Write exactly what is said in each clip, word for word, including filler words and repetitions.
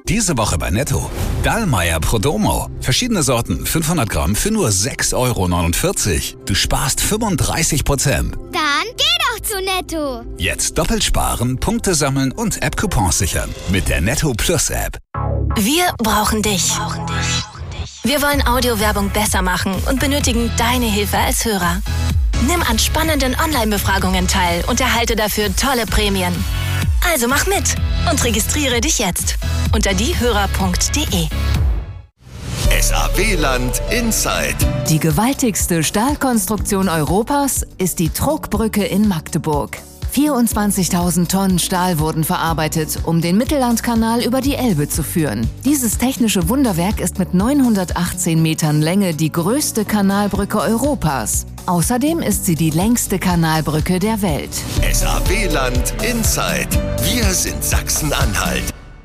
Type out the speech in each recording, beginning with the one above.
Diese Woche bei Netto. Dallmayr Prodomo. Verschiedene Sorten, fünfhundert Gramm für nur sechs Euro neunundvierzig. Du sparst fünfunddreißig Prozent. Dann geh doch zu Netto. Jetzt doppelt sparen, Punkte sammeln und App-Coupons sichern. Mit der Netto Plus App. Wir brauchen dich. Wir wollen Audiowerbung besser machen und benötigen deine Hilfe als Hörer. Nimm an spannenden Online-Befragungen teil und erhalte dafür tolle Prämien. Also mach mit und registriere dich jetzt unter diehörer punkt de. S A W-Land Inside. Die gewaltigste Stahlkonstruktion Europas ist die Trogbrücke in Magdeburg. vierundzwanzigtausend Tonnen Stahl wurden verarbeitet, um den Mittellandkanal über die Elbe zu führen. Dieses technische Wunderwerk ist mit neunhundertachtzehn Metern Länge die größte Kanalbrücke Europas. Außerdem ist sie die längste Kanalbrücke der Welt. S A W-Land Inside. Wir sind Sachsen-Anhalt.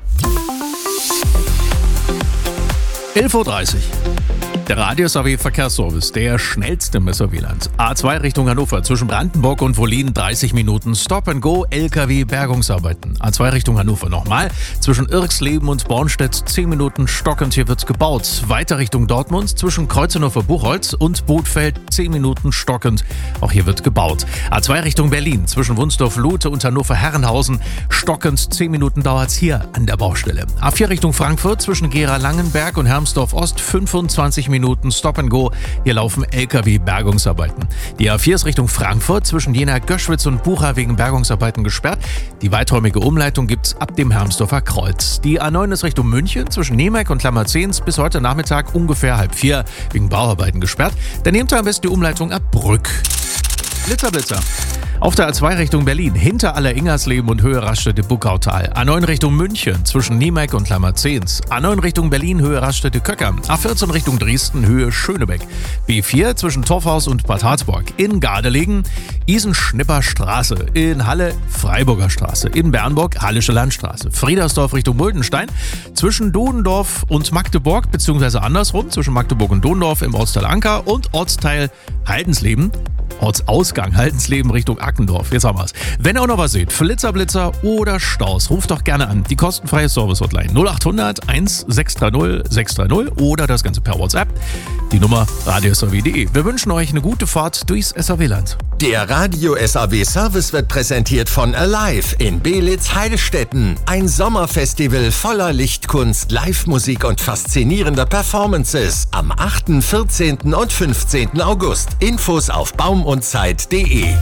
elf Uhr dreißig. Der Radio-S A W-Verkehrsservice, der schnellste im S A W-Land. A zwei Richtung Hannover, zwischen Brandenburg und Wollin dreißig Minuten. Stop and Go, L K W-Bergungsarbeiten. A zwei Richtung Hannover nochmal, zwischen Irxleben und Bornstedt zehn Minuten stockend, hier wird gebaut. Weiter Richtung Dortmund, zwischen Kreuzenhofer-Buchholz und Bothfeld zehn Minuten stockend, auch hier wird gebaut. A zwei Richtung Berlin, zwischen Wunsdorf-Lute und Hannover-Herrenhausen stockend, zehn Minuten dauert's hier an der Baustelle. A vier Richtung Frankfurt, zwischen Gera-Langenberg und Hermsdorf-Ost fünfundzwanzig Minuten Stop and Go. Hier laufen L K W-Bergungsarbeiten. Die A vier ist Richtung Frankfurt, zwischen Jena-Göschwitz und Bucha wegen Bergungsarbeiten gesperrt. Die weiträumige Umleitung gibt's ab dem Hermsdorfer Kreuz. Die A neun ist Richtung München, zwischen Niemek und Lammerzehns bis heute Nachmittag ungefähr halb vier wegen Bauarbeiten gesperrt. Dann nehmt ihr am besten die Umleitung ab Brück. Blitzerblitzer. Auf der A zwei Richtung Berlin, hinter Aller-Ingersleben und Höhe Raststätte-Buckautal. A neun Richtung München, zwischen Niemek und Lammerzehns. A neun Richtung Berlin, Höhe Raststätte-Köcker. A vierzehn Richtung Dresden, Höhe Schönebeck. B vier zwischen Torfhaus und Bad Harzburg. In Gardelegen, Isen-Schnipper-Straße. In Halle, Freiburger Straße. In Bernburg, Hallische Landstraße. Friedersdorf Richtung Muldenstein. Zwischen Dodendorf und Magdeburg, beziehungsweise andersrum, zwischen Magdeburg und Dodendorf im Ortsteil Anker und Ortsteil Haldensleben. Ortsausgang Haldensleben Richtung Ackendorf. Jetzt haben wir es. Wenn ihr auch noch was seht, Flitzer, Blitzer oder Staus, ruft doch gerne an. Die kostenfreie Service-Hotline null acht hundert eins sechs drei null sechs drei null oder das Ganze per WhatsApp. Die Nummer radio s a w punkt de. Wir wünschen euch eine gute Fahrt durchs S A W-Land. Der Radio-S A W-Service wird präsentiert von Alive in Beelitz-Heilstätten. Ein Sommerfestival voller Lichtkunst, Live-Musik und faszinierender Performances. Am achten, vierzehnten und fünfzehnten August. Infos auf baum und zeit punkt de.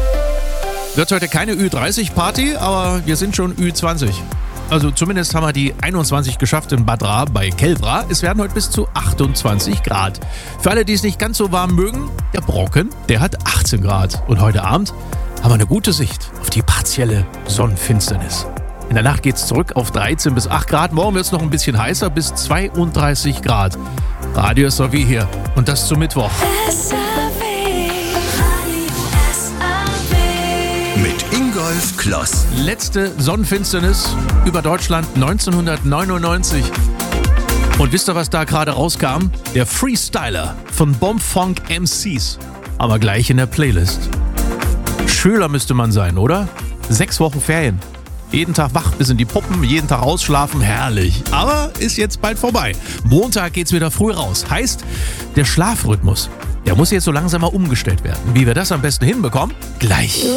Wird heute keine Ü dreißig Party, aber wir sind schon Ü zwanzig. Also zumindest haben wir die einundzwanzig geschafft in Bad Ra bei Kelbra. Es werden heute bis zu achtundzwanzig Grad. Für alle, die es nicht ganz so warm mögen, der Brocken, der hat achtzehn Grad. Und heute Abend haben wir eine gute Sicht auf die partielle Sonnenfinsternis. In der Nacht geht's zurück auf dreizehn bis acht Grad. Morgen wird's noch ein bisschen heißer, bis zweiunddreißig Grad. Radio S A W hier und das zum Mittwoch. Mit Ingolf Kloss. Letzte Sonnenfinsternis über Deutschland neunzehnhundertneunundneunzig. Und wisst ihr, was da gerade rauskam? Der Freestyler von Bombfunk M Cs. Aber gleich in der Playlist. Schüler müsste man sein, oder? Sechs Wochen Ferien. Jeden Tag wach bis in die Puppen, jeden Tag ausschlafen, herrlich. Aber ist jetzt bald vorbei. Montag geht's wieder früh raus. Heißt, der Schlafrhythmus, der muss jetzt so langsam mal umgestellt werden. Wie wir das am besten hinbekommen? Gleich.